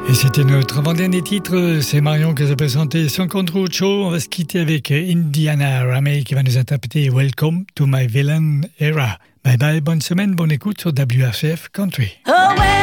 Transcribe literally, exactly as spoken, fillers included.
Et c'était notre avant-dernier titre, c'est Marion qui nous a présenté son contrôle show. On va se quitter avec Indiana Ramey qui va nous interpréter Welcome to my Villain Era. Bye bye, bonne semaine, bonne écoute sur W R C F Country. Oh, well.